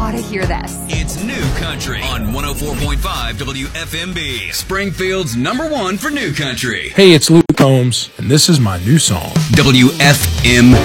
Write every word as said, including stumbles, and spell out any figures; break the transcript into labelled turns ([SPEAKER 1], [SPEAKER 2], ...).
[SPEAKER 1] gotta hear this.
[SPEAKER 2] It's New Country on one oh four point five W F M B, Springfield's number one for New Country.
[SPEAKER 3] Hey, it's Luke Combs, and this is my new song.
[SPEAKER 2] W F M